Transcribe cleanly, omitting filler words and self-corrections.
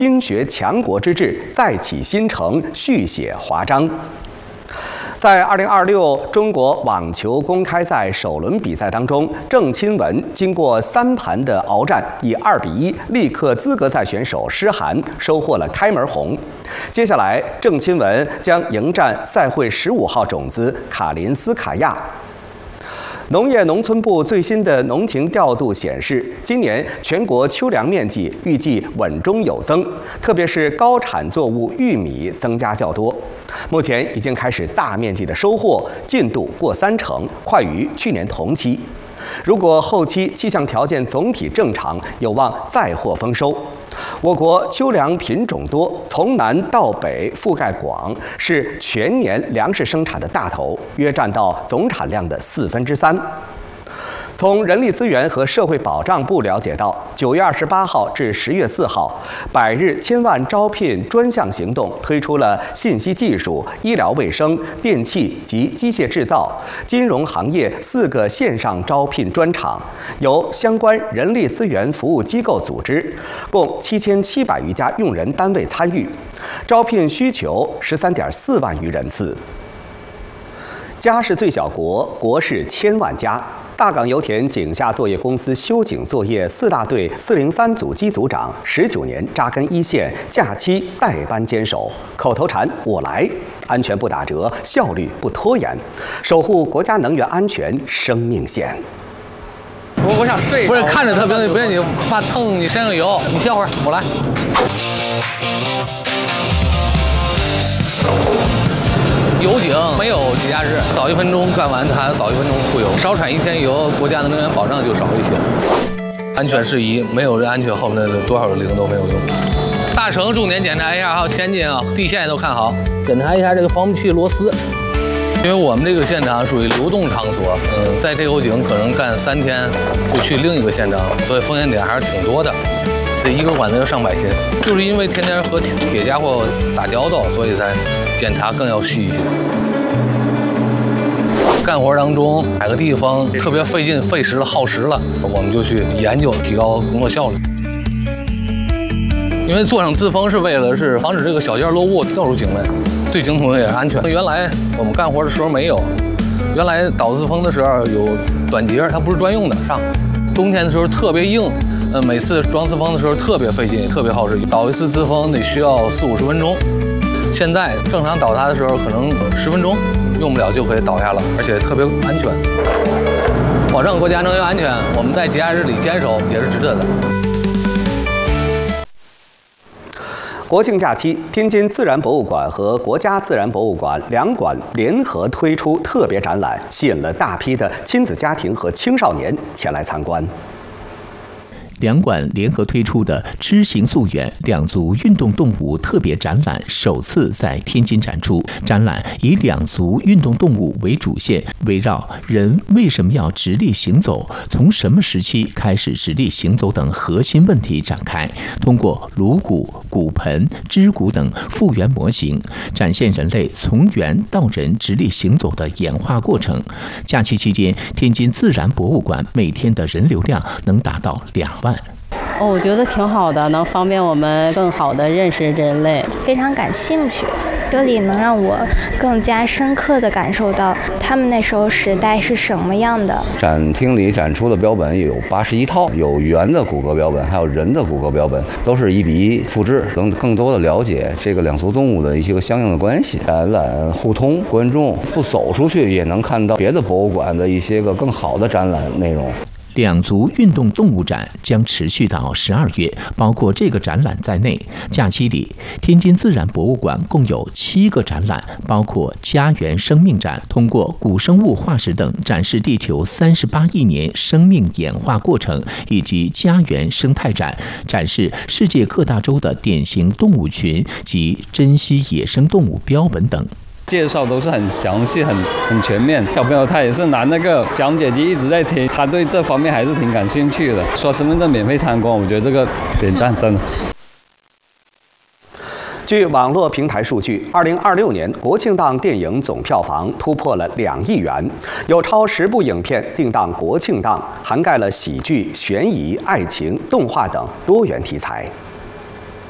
兴学强国之志，再起新程，续写华章。在2026中国网球公开赛首轮比赛当中，郑钦文经过3盘的鏖战，以2比1力克资格赛选手施涵，收获了开门红。接下来，郑钦文将迎战赛会15号种子卡林斯卡娅。农业农村部最新的农情调度显示，今年全国秋粮面积预计稳中有增，特别是高产作物玉米增加较多。目前已经开始大面积的收获，进度过30%，快于去年同期。如果后期气象条件总体正常，有望再获丰收。我国秋粮品种多，从南到北覆盖广，是全年粮食生产的大头，约占到总产量的3/4。从人力资源和社会保障部了解到，9月28号至10月4号，100日千万招聘专项行动推出了信息技术、医疗卫生、电气及机械制造、金融行业4个线上招聘专场，由相关人力资源服务机构组织，共7700余家用人单位参与，招聘需求13.4万余人次。家是最小国，国是千万家。大港油田井下作业公司修井作业4大队403组机组长19年扎根一线，假期代班坚守，口头禅我来，安全不打折，效率不拖延，守护国家能源安全生命线。 我想睡，不是看着特别，不是你怕蹭你身上油，你歇会儿，我来。油井没有节假日，早1分钟干完它早1分钟出油，少产1天油，国家的能源保障就少一些。安全事宜没有这安全，后面的多少零都没有用。大成重点检查一下，还有前进啊，地线都看好，检查一下这个防腐器螺丝。因为我们这个现场属于流动场所，在这口井可能干3天就去另一个现场，所以风险点还是挺多的。这一个管子要上百斤，就是因为天天和铁家伙打交道，所以才检查更要细一些。干活当中哪个地方特别费劲、费时了、耗时了，我们就去研究，提高工作效率。因为做上自封是为了防止这个小件落物掉入井内，对井筒也是安全。原来我们干活的时候没有，原来导自封的时候有短节，它不是专用的上。冬天的时候特别硬。每次装自封的时候特别费劲，特别耗时，导一次自封得需要40-50分钟。现在正常倒塌的时候可能10分钟用不了就可以倒下了，而且特别安全，保证国家能源安全。我们在节假日里坚守也是值得的。 国庆假期，天津自然博物馆和国家自然博物馆2馆联合推出特别展览，吸引了大批的亲子家庭和青少年前来参观。 2馆联合推出的“知行溯源”两足运动动物特别展览首次在天津展出。展览以两足运动动物为主线，围绕人为什么要直立行走、从什么时期开始直立行走等核心问题展开，通过颅骨、骨盆、肢骨等复原模型，展现人类从猿到人直立行走的演化过程。假期期间，天津自然博物馆每天的人流量能达到2万。 我觉得挺好的，能方便我们更好地认识人类， 非常感兴趣。这里能让我更加深刻地感受到他们那时候时代是什么样的。 展厅里展出的标本有81套，有猿的骨骼标本，还有人的骨骼标本，都是1比1复制，能更多的了解这个两足动物的一些个相应的关系。展览互通，观众不走出去也能看到别的博物馆的一些个更好的展览内容。 两足运动动物展将持续到12月，包括这个展览在内。假期里，天津自然博物馆共有7个展览，包括家园生命展，通过古生物化石等展示地球38亿年生命演化过程，以及家园生态展，展示世界各大洲的典型动物群及珍稀野生动物标本等。 介绍都是很详细、很全面。小朋友他也是拿那个讲解机一直在听，他对这方面还是挺感兴趣的。说身份证免费参观，我觉得这个点赞真的。 据网络平台数据，2026年国庆档电影总票房突破了2亿元，有超10部影片定档国庆档，涵盖了喜剧、悬疑、爱情、动画等多元题材。